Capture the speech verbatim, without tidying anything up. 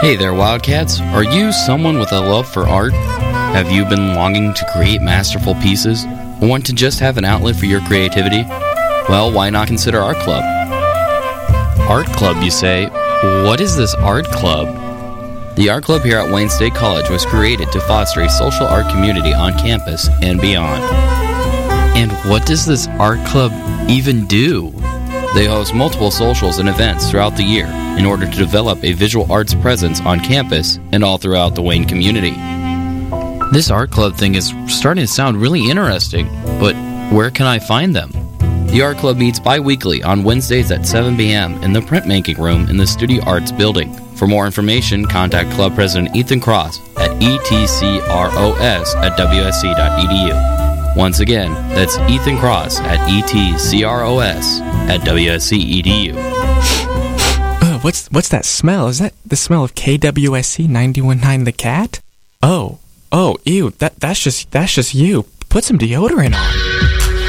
Hey there, Wildcats. Are you someone with a love for art? Have you been longing to create masterful pieces? Or want to just have an outlet for your creativity? Well, why not consider Art Club? Art Club, you say? What is this Art Club? The Art Club here at Wayne State College was created to foster a social art community on campus and beyond. And what does this Art Club even do? They host multiple socials and events throughout the year in order to develop a visual arts presence on campus and all throughout the Wayne community. This Art Club thing is starting to sound really interesting, but where can I find them? The Art Club meets bi-weekly on Wednesdays at seven p.m. in the printmaking room in the Studio Arts building. For more information, contact Club President Ethan Cross at E T C R O S at W S C dot E D U. Once again, that's Ethan Cross at E T C R O S at W S C E D U. Uh, what's what's that smell? Is that the smell of K W S C ninety-one point nine The Cat? Oh, oh, ew, that that's just that's just you. Put some deodorant on.